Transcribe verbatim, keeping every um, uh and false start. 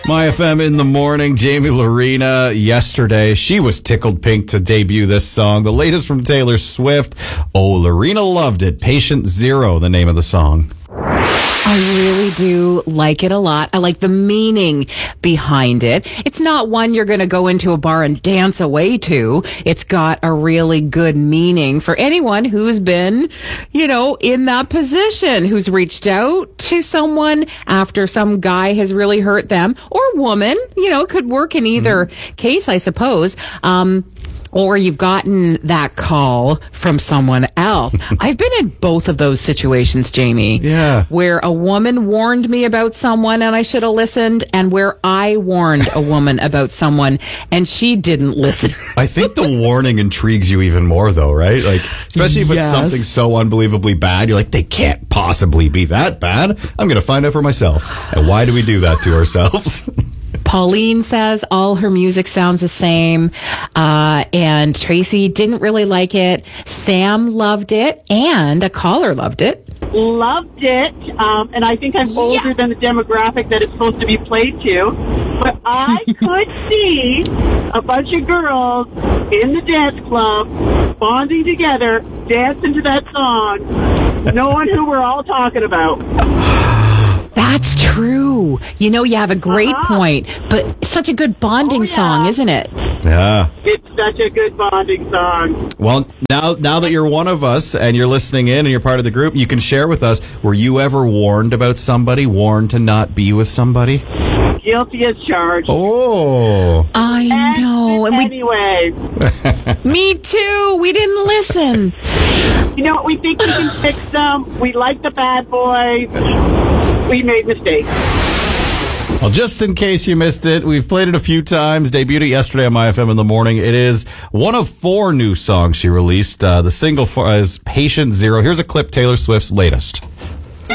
My F M in the morning, Jamie Lorena. Yesterday, she was tickled pink to debut this song. The latest from Taylor Swift. Oh, Lorena loved it. Patient Zero, the name of the song. I really do like it a lot. I like the meaning behind it. It's not one you're going to go into a bar and dance away to. It's got a really good meaning for anyone who's been, you know, in that position, who's reached out to someone after some guy has really hurt them, or woman, you know, could work in either mm-hmm. case, I suppose. Um, Or you've gotten that call from someone else. I've been in both of those situations, Jamie. Yeah. Where a woman warned me about someone and I should have listened, and where I warned a woman about someone and she didn't listen. I think the warning intrigues you even more, though, right? Like, especially if yes. it's something so unbelievably bad, you're like, they can't possibly be that bad. I'm going to find out for myself. And why do we do that to ourselves? Pauline says all her music sounds the same. Uh, and Tracy didn't really like it. Sam loved it. And a caller loved it. Loved it. Um, and I think I'm older yeah. than the demographic that it's supposed to be played to. But I could see a bunch of girls in the dance club bonding together, dancing to that song, knowing who we're all talking about. That's true. You know, you have a great uh-huh. point, but it's such a good bonding oh, yeah. song, isn't it? Yeah. It's such a good bonding song. Well, now now that you're one of us and you're listening in and you're part of the group, you can share with us, were you ever warned about somebody, warned to not be with somebody? Guilty as charged. Oh. I and know. And anyway. We, me too. We didn't listen. You know what? We think we can fix them. We like the bad boy. We made mistakes. Well, just in case you missed it, we've played it a few times. Debuted it yesterday on My F M in the morning. It is one of four new songs she released. Uh, the single for, is Patient Zero. Here's a clip, Taylor Swift's latest.